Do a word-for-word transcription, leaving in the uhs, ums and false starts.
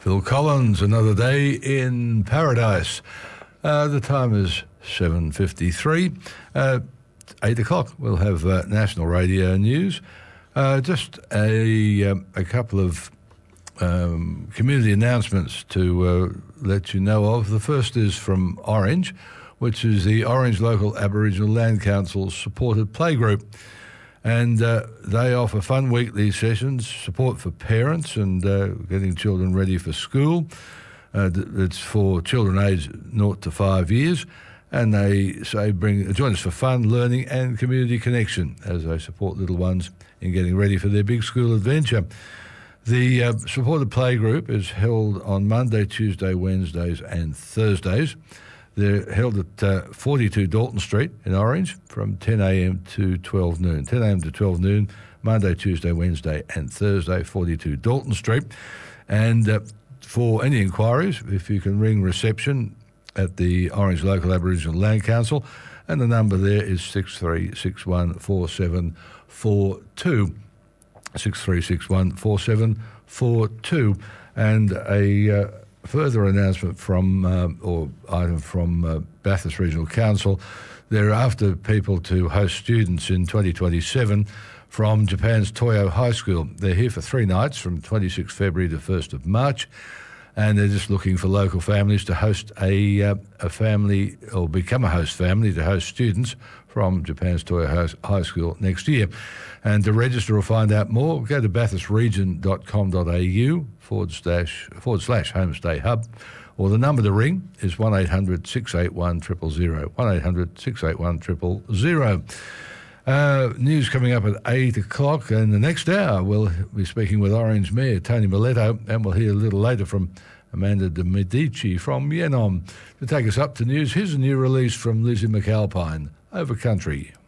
Phil Collins, Another Day in Paradise. Uh, the time is seven fifty-three. Uh, eight o'clock, we'll have uh, National Radio News. Uh, just a, um, a couple of um, community announcements to uh, let you know of. The first is from Orange, which is the Orange Local Aboriginal Land Council supported playgroup. And uh, they offer fun weekly sessions, support for parents and uh, getting children ready for school. Uh, it's for children aged zero to five years. And they say bring join us for fun, learning and community connection as they support little ones in getting ready for their big school adventure. The uh, supported playgroup is held on Monday, Tuesday, Wednesdays and Thursdays. They're held at uh, forty-two Dalton Street in Orange from ten a.m. to twelve noon. ten a.m. to twelve noon, Monday, Tuesday, Wednesday and Thursday, forty-two Dalton Street. And uh, for any inquiries, if you can ring reception at the Orange Local Aboriginal Land Council, and the number there is six three six one four seven four two. six three six one four seven four two. And a... Uh, further announcement from, uh, or item from uh, Bathurst Regional Council, they're after people to host students in twenty twenty-seven from Japan's Toyo High School. They're here for three nights from twenty-sixth February to first of March, and they're just looking for local families to host a, uh, a family, or become a host family to host students from Japan's Toyo High School next year. And to register or find out more, go to bathurstregion dot com dot a u forward slash, forward slash homestay hub, or the number to ring is one eight hundred six eight one zero zero zero, one eight hundred six eight one zero zero zero. Uh, news coming up at eight o'clock, and the next hour we'll be speaking with Orange Mayor Tony Miletto, and we'll hear a little later from Amanda de Medici from Yenom. To take us up to news, here's a new release from Lizzie McAlpine, Over Country.